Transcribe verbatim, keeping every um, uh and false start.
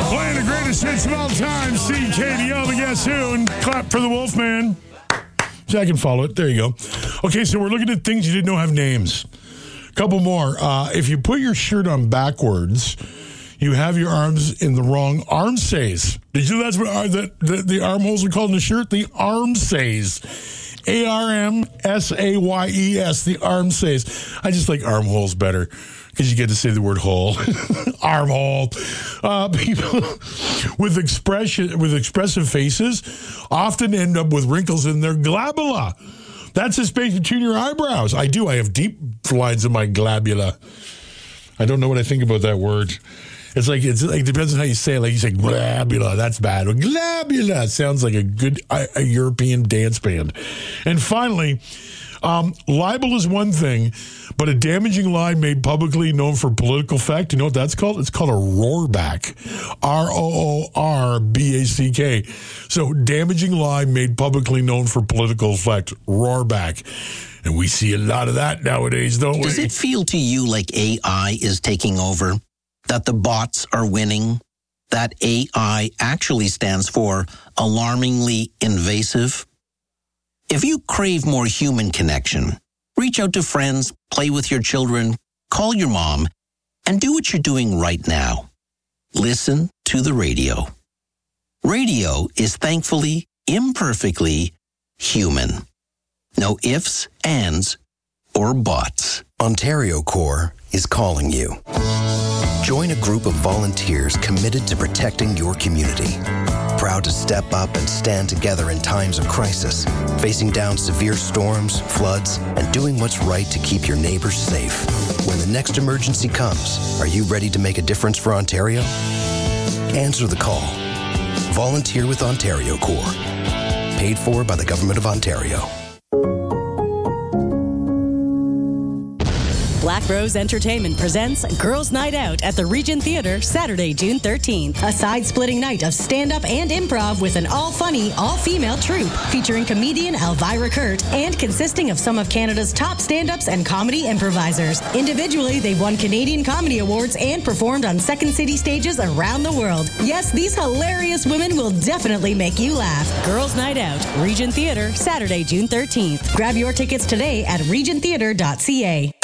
Playing the greatest hits of all time, C K D O, the Guess Who, and clap for the Wolfman. So I can follow it. There you go. Okay, so we're looking at things you didn't know have names. Couple more. Uh, if you put your shirt on backwards, you have your arms in the wrong armsays. Did you know that's what uh, the, the, the armholes are called in the shirt? The armsays. A R M S A Y E S, the armsays. I just like armholes better because you get to say the word hole. Armhole. Uh, people with expression with expressive faces often end up with wrinkles in their glabella. That's the space between your eyebrows. I do. I have deep lines in my glabella. I don't know what I think about that word. It's like, it's like, it depends on how you say it. Like you say glabula, that's bad. Well, glabula sounds like a good a, a European dance band. And finally, um, libel is one thing, but a damaging lie made publicly known for political effect, you know what that's called? It's called a roarback. R O O R B A C K. So damaging lie made publicly known for political effect, roarback. And we see a lot of that nowadays, don't we? Does it feel to you like A I is taking over? That the bots are winning? That A I actually stands for alarmingly invasive? If you crave more human connection, reach out to friends, play with your children, call your mom, and do what you're doing right now. Listen to the radio. Radio is thankfully, imperfectly human. No ifs, ands, or buts. Ontario Corps is calling you. Join a group of volunteers committed to protecting your community. Proud to step up and stand together in times of crisis, facing down severe storms, floods, and doing what's right to keep your neighbors safe. When the next emergency comes, are you ready to make a difference for Ontario? Answer the call. Volunteer with Ontario Corps. Paid for by the Government of Ontario. Black Rose Entertainment presents Girls' Night Out at the Regent Theatre, Saturday, June thirteenth. A side-splitting night of stand-up and improv with an all-funny, all-female troupe featuring comedian Elvira Kurt and consisting of some of Canada's top stand-ups and comedy improvisers. Individually, they've won Canadian Comedy Awards and performed on Second City stages around the world. Yes, these hilarious women will definitely make you laugh. Girls' Night Out, Regent Theatre, Saturday, June thirteenth. Grab your tickets today at regent theatre dot c a.